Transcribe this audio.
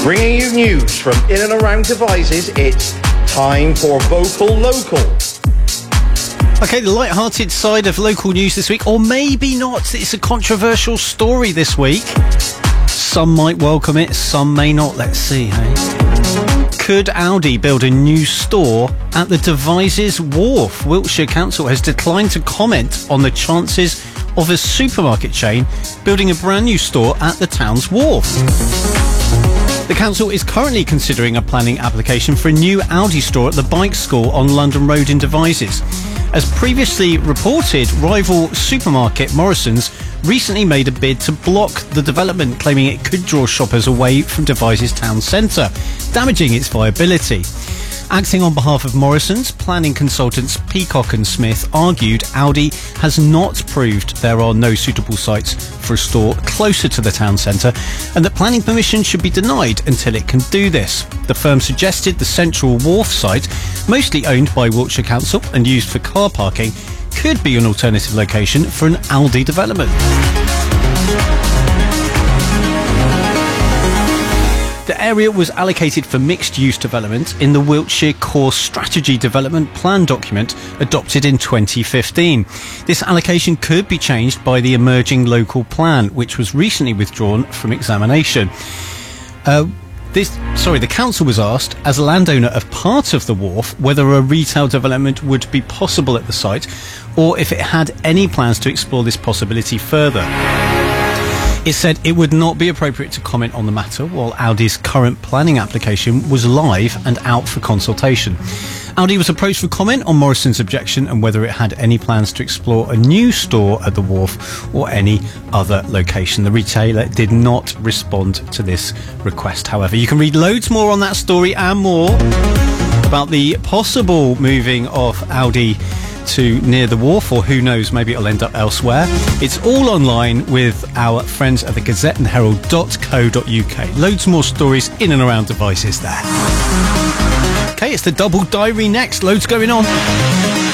Bringing you news from in and around Devizes, it's time for Vocal Local. Okay, the light-hearted side of local news this week, or maybe not. It's a controversial story this week. Some might welcome it, some may not. Let's see, hey? Could Aldi build a new store at the Devizes Wharf? Wiltshire Council has declined to comment on the chances of a supermarket chain building a brand new store at the town's wharf. The council is currently considering a planning application for a new Aldi store at the bike school on London Road in Devizes. As previously reported, rival supermarket Morrison's recently made a bid to block the development, claiming it could draw shoppers away from Devizes town centre, damaging its viability. Acting on behalf of Morrison's, planning consultants Peacock and Smith argued Aldi has not proved there are no suitable sites for a store closer to the town centre and that planning permission should be denied until it can do this. The firm suggested the central wharf site, mostly owned by Wiltshire Council and used for car parking, could be an alternative location for an Aldi development. The area was allocated for mixed-use development in the Wiltshire Core Strategy Development Plan document adopted in 2015. This allocation could be changed by the emerging local plan, which was recently withdrawn from examination. The council was asked, as a landowner of part of the wharf, whether a retail development would be possible at the site, or if it had any plans to explore this possibility further. It said it would not be appropriate to comment on the matter while Aldi's current planning application was live and out for consultation. Aldi was approached for comment on Morrison's objection and whether it had any plans to explore a new store at the wharf or any other location. The retailer did not respond to this request, however. You can read loads more on that story and more about the possible moving of Aldi to near the wharf, or who knows, maybe it'll end up elsewhere. It's all online with our friends at the Gazette and Herald.co.uk. Loads more stories in and around Devizes there. Okay, it's the Double Diary next. Loads going on.